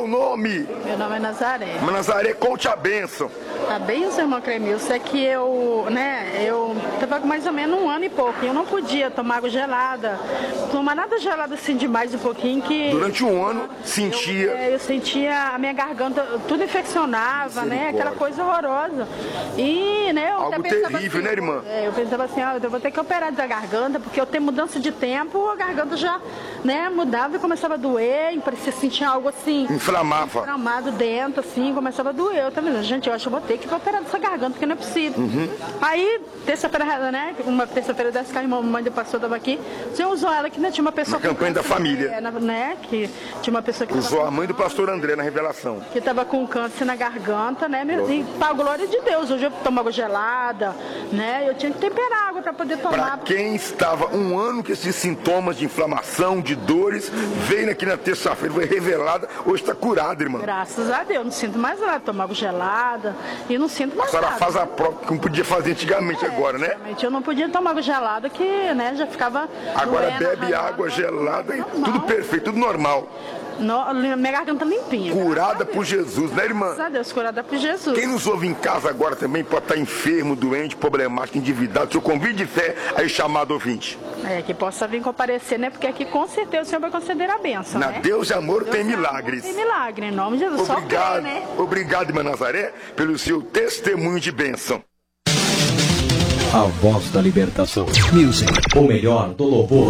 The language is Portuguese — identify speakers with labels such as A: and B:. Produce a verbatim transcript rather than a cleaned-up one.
A: seu nome?
B: Meu nome é Nazaré.
A: Irmã Nazaré, conte a bênção.
B: A bênção, irmão Cremilson, é que eu, né, eu tava com mais ou menos um ano e pouco. E eu não podia tomar água gelada, tomar nada gelado assim demais um pouquinho que...
A: Durante um ano, sentia...
B: Eu, é, eu sentia a minha garganta, tudo infeccionava, né, aquela coisa horrorosa. E, né, eu
A: Algo
B: até pensava
A: terrível,
B: assim,
A: né, irmã?
B: É, eu pensava assim, ó, eu vou ter que operar da garganta, porque eu tenho mudança de tempo, a garganta já, né, mudava e começava a doer, parecia sentir algo assim...
A: Inflamava.
B: Inflamado dentro, assim, começava a doer. Eu também, gente, eu acho que eu vou ter que operar dessa garganta, porque não é possível.
A: Uhum.
B: Aí, terça-feira, né, uma terça-feira dessa que a irmã, mãe do pastor estava aqui, o senhor usou ela que ainda tinha uma pessoa...
A: Na campanha da família.
B: É, né, que tinha uma pessoa que...
A: Usou a mãe do pastor André na revelação.
B: Que estava com câncer na garganta, né, e para a glória de Deus, hoje eu tomo água gelada, né, eu tinha que temperar água para poder tomar.
A: Para quem estava um ano com esses sintomas de inflamação, de dores, veio aqui na terça-feira, foi revelada, hoje está curada, irmã.
B: Graças a Deus, não sinto mais nada, tomo água gelada e não sinto mais
A: nada. A senhora
B: nada.
A: faz a prova que não podia fazer antigamente é, agora, né?
B: Antigamente eu não podia tomar água gelada, que, né, já ficava...
A: Agora
B: doendo,
A: bebe
B: arranhando,
A: água gelada,
B: normal.
A: Tudo perfeito, tudo normal.
B: No, minha garganta limpinha.
A: Curada por Jesus, né, irmã?
B: Graças a Deus, curada por Jesus.
A: Quem nos ouve em casa agora também pode estar enfermo, doente, problemático, endividado. Seu convite de fé aí chamado ouvinte.
B: É, que possa vir comparecer, né? Porque aqui com certeza o Senhor vai conceder a bênção,
A: Na
B: né?
A: Deus e amor
B: Deus
A: tem
B: amor
A: milagres.
B: Tem milagre, em nome de Jesus.
A: Obrigado,
B: Só crer, né?
A: obrigado, irmã Nazaré, pelo seu testemunho de bênção.
C: A voz da libertação. Music, o melhor do louvor.